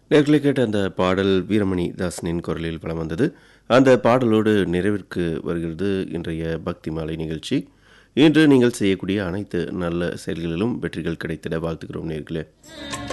நேர்களை கேட்ட அந்த பாடல் வீரமணி தாசனின் குரலில் வலம் வந்தது. அந்த பாடலோடு நிறைவிற்கு வருகிறது இன்றைய பக்தி மாலை நிகழ்ச்சி. இன்று நீங்கள் செய்யக்கூடிய அனைத்து நல்ல செயல்களிலும் வெற்றிகள் கிடைத்திட வாழ்த்துகிறோம் நேர்களே.